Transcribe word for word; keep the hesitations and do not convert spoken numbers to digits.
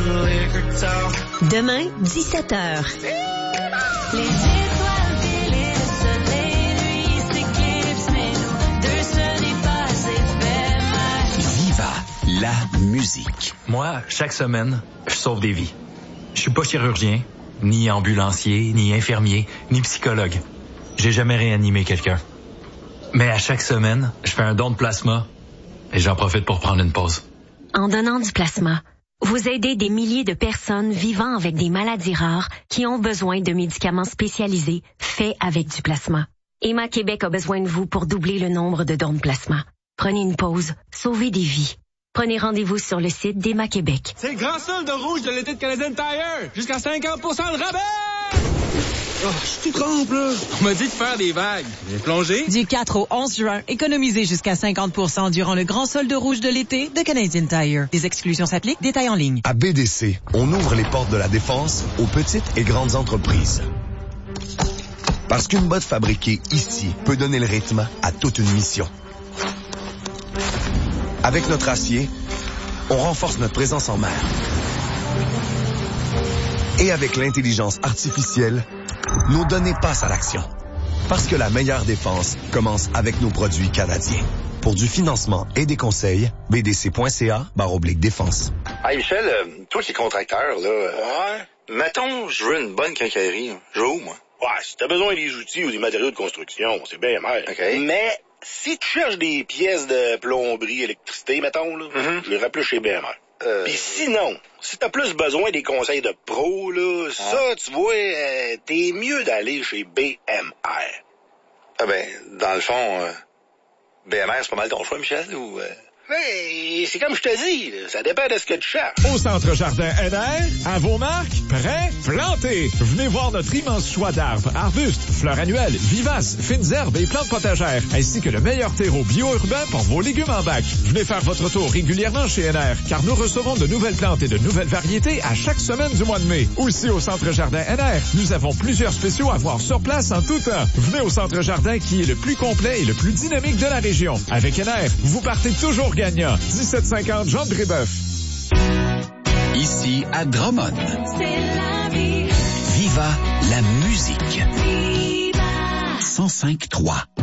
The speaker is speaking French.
Demain, dix-sept heures. Les étoiles filent, le soleil, lui, s'éclipse, mais nous deux, ce n'est pas éphémère. Viva la musique. Moi, chaque semaine, je sauve des vies. Je suis pas chirurgien, ni ambulancier, ni infirmier, ni psychologue. J'ai jamais réanimé quelqu'un. Mais à chaque semaine, je fais un don de plasma et j'en profite pour prendre une pause. En donnant du plasma, vous aidez des milliers de personnes vivant avec des maladies rares qui ont besoin de médicaments spécialisés faits avec du plasma. Emma Québec a besoin de vous pour doubler le nombre de dons de plasma. Prenez une pause, sauvez des vies. Prenez rendez-vous sur le site d'Emma Québec. C'est le grand solde de rouge de l'été de Canadian Tire! Jusqu'à cinquante pour cent de rabais! Oh, je te trompe, là! On m'a dit de faire des vagues. J'ai plongé. Du quatre au onze juin, économisez jusqu'à cinquante pour cent durant le grand solde rouge de l'été de Canadian Tire. Des exclusions s'appliquent, détails en ligne. À B D C, on ouvre les portes de la défense aux petites et grandes entreprises. Parce qu'une botte fabriquée ici peut donner le rythme à toute une mission. Avec notre acier, on renforce notre présence en mer. Et avec l'intelligence artificielle, nos données passent à l'action. Parce que la meilleure défense commence avec nos produits canadiens. Pour du financement et des conseils, b d c point c a barre oblique défense. Hey Michel, euh, toi qui es contracteur, là, ouais. Mettons, je veux une bonne quincaillerie. Je vais où, moi? Ouais, si t'as besoin des outils ou des matériaux de construction, c'est bien mer. OK. Mais si tu cherches des pièces de plomberie, électricité, mettons, là, mm-hmm. je les plus chez B M R. Euh... Puis sinon, si t'as plus besoin des conseils de pro, là, ah. ça, tu vois, euh, t'es mieux d'aller chez B M R. Ah ben, dans le fond, euh, B M R, c'est pas mal ton choix, Michel, ou... Euh... Hey, c'est comme je te dis, là, ça dépend de ce que tu cherches. Au Centre Jardin N R, à vos marques, prêts, plantés. Venez voir notre immense choix d'arbres, arbustes, fleurs annuelles, vivaces, fines herbes et plantes potagères, ainsi que le meilleur terreau bio-urbain pour vos légumes en bac. Venez faire votre tour régulièrement chez N R, car nous recevons de nouvelles plantes et de nouvelles variétés à chaque semaine du mois de mai. Aussi au Centre Jardin N R, nous avons plusieurs spéciaux à voir sur place en tout temps. Venez au Centre Jardin qui est le plus complet et le plus dynamique de la région. Avec N R, vous partez toujours gagnant. dix-sept cinquante Jean de Brébeuf. Ici à Drummond. C'est la vie. Viva la musique. Viva. cent cinq trois.